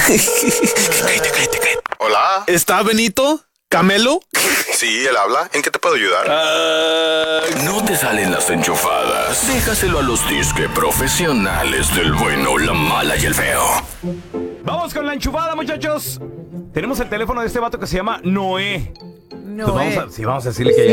Cállate. Hola. ¿Está Benito? ¿Camelo? Sí, él habla. ¿En qué te puedo ayudar? No te salen las enchufadas. Déjaselo a los disque profesionales del bueno, la mala y el feo. Vamos con la enchufada, muchachos. Tenemos el teléfono de este vato que se llama Noé. No, Vamos a decirle que